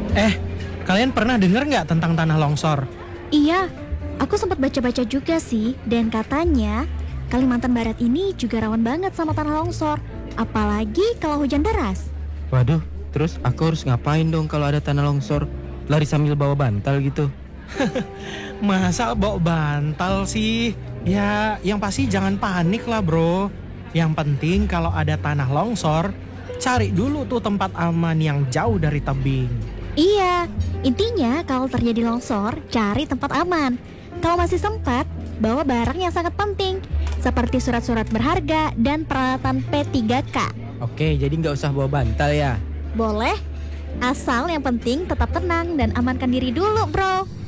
Eh, kalian pernah dengar nggak tentang tanah longsor? Iya, aku sempat baca-baca juga sih, dan katanya Kalimantan Barat ini juga rawan banget sama tanah longsor, apalagi kalau hujan deras. Waduh, terus aku harus ngapain dong kalau ada tanah longsor? Lari sambil bawa bantal gitu? Masa bawa bantal sih? Ya, yang pasti jangan panik lah bro. Yang penting kalau ada tanah longsor, cari dulu tuh tempat aman yang jauh dari tebing. Iya, intinya kalau terjadi longsor, cari tempat aman. Kalau masih sempat, bawa barang yang sangat penting, seperti surat-surat berharga dan peralatan P3K. Oke, jadi nggak usah bawa bantal ya? Boleh, asal yang penting tetap tenang dan amankan diri dulu, bro.